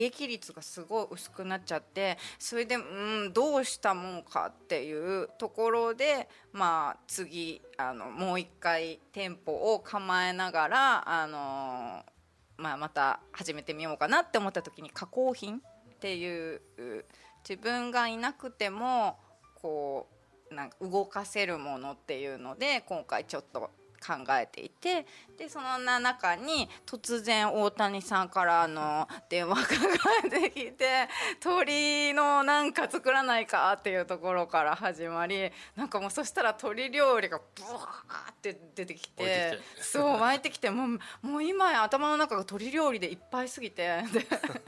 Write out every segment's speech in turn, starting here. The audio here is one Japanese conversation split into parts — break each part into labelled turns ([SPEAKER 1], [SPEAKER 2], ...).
[SPEAKER 1] 益率がすごい薄くなっちゃって、それでどうしたもんかっていうところで、まあ次もう一回店舗を構えながらまあ、また始めてみようかなって思った時に、加工品っていう自分がいなくてもこうなんか動かせるものっていうので今回ちょっと考えていて、でその中に突然大谷さんから電話がかかってきて、鳥のなんか作らないかっていうところから始まり、なんかもうそしたら鳥料理がブワーって出てきて、そう湧いてきて、もう今頭の中が鳥料理でいっぱいすぎてで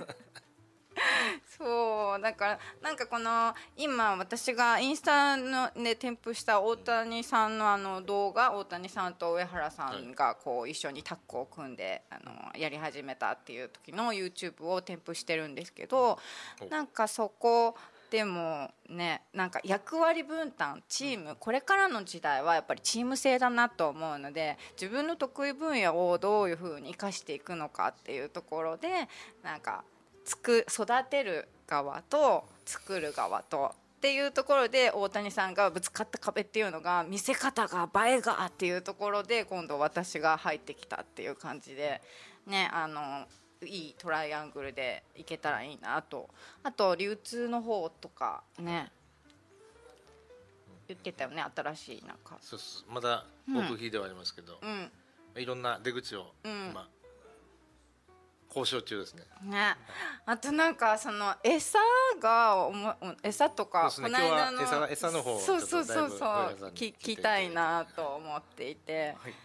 [SPEAKER 1] そうだからなんかこの今私がインスタので添付した大谷さんの動画、大谷さんと上原さんがこう一緒にタッグを組んでやり始めたっていう時の YouTube を添付してるんですけど、なんかそこでもね、なんか役割分担、チーム、これからの時代はやっぱりチーム制だなと思うので、自分の得意分野をどういうふうに生かしていくのかっていうところで、なんか育てる側と作る側とっていうところで、大谷さんがぶつかった壁っていうのが見せ方が映えがっていうところで、今度私が入ってきたっていう感じでね、いいトライアングルでいけたらいいなと。あと流通の方とかね言ってたよね、新しいなんか。
[SPEAKER 2] そうそう、まだ極秘ではありますけど、いろんな出口を今、交渉中ですね。
[SPEAKER 1] ね、あとなんかその餌とか、
[SPEAKER 2] そうですね、今日は餌の方をちょっとだいぶ
[SPEAKER 1] 聞きたいなと思っていて、
[SPEAKER 3] はい、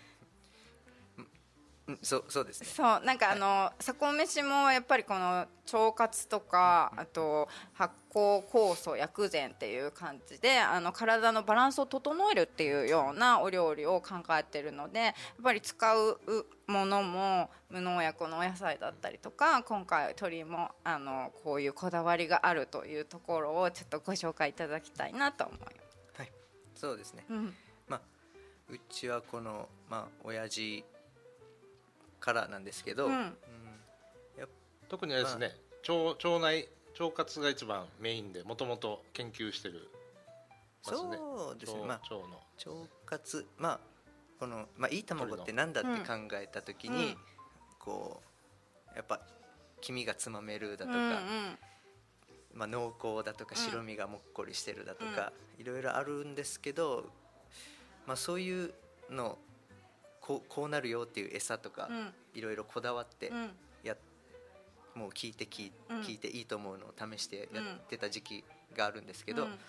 [SPEAKER 3] そうですね。
[SPEAKER 1] そうなんかサコ飯もやっぱりこの腸活とか、あと発酵酵素薬膳っていう感じで体のバランスを整えるっていうようなお料理を考えてるので、やっぱり使うものも無農薬のお野菜だったりとか、今回鶏もこういうこだわりがあるというところをちょっとご紹介いただきたいなと思います。
[SPEAKER 3] はい、そうですね。まあうちはこの親父からなんですけど、
[SPEAKER 2] 特にあれですね、腸活が一番メインでもともと研究してるますね。
[SPEAKER 3] そうですね。
[SPEAKER 2] 腸の
[SPEAKER 3] 腸活、このいい卵ってなんだって考えた時に、こうやっぱ黄身がつまめるだとか、濃厚だとか白身がもっこりしてるだとか、いろいろあるんですけど、そういうのこうなるよっていう餌とかいろいろこだわってもう聞いていいと思うのを試してやってた時期があるんですけど、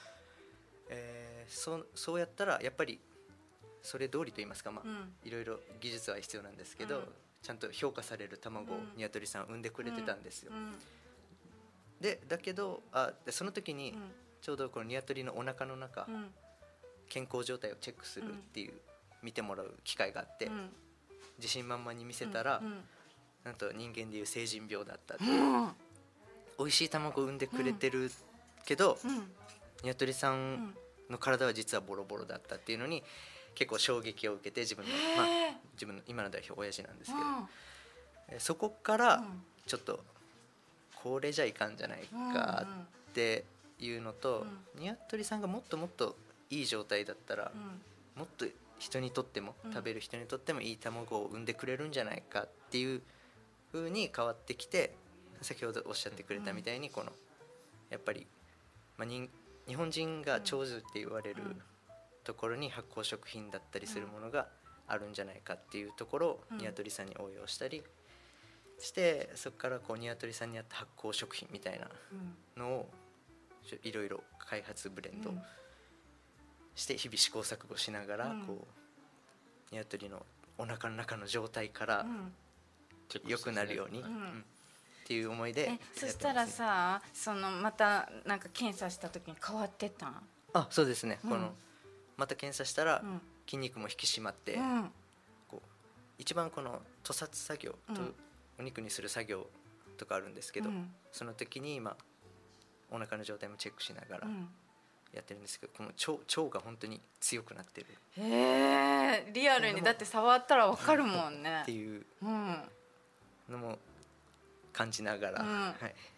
[SPEAKER 3] そうやったらやっぱりそれ通りと言いますか、いろいろ技術は必要なんですけど、ちゃんと評価される卵をニワトリさん産んでくれてたんですよ。だけどその時にちょうどこのニワトリのお腹の中、健康状態をチェックするっていう見てもらう機会があって、自信満々に見せたら、なんと人間でいう成人病だったっていう、美味しい卵を産んでくれてるけど、ニワトリさんの体は実はボロボロだったっていうのに結構衝撃を受けて、自分の今の代表親父なんですけど、そこからちょっとこれじゃいかんじゃないかっていうのと、ニワトリさんがもっともっといい状態だったら、もっと人にとっても、食べる人にとってもいい卵を産んでくれるんじゃないかっていう風に変わってきて、先ほどおっしゃってくれたみたいに、このやっぱり、日本人が長寿って言われるところに発酵食品だったりするものがあるんじゃないかっていうところをニワトリさんに応用したりして、そこからこうニワトリさんに合った発酵食品みたいなのをいろいろ開発ブレンドして日々試行錯誤しながら、こうニワトリのお腹の中の状態から良くなるように、っていう思いでやってますね。
[SPEAKER 1] そしたらさ、またなんか検査した時に変わってたん？
[SPEAKER 3] そうですね、このまた検査したら筋肉も引き締まって、こう一番この屠殺作業とお肉にする作業とかあるんですけど、その時にお腹の状態もチェックしながらやってるんですけど、この腸が本当に強くなってる。
[SPEAKER 1] リアルにだって触ったら分かるもんね
[SPEAKER 3] っていうのも感じながら、
[SPEAKER 1] うん
[SPEAKER 3] はい、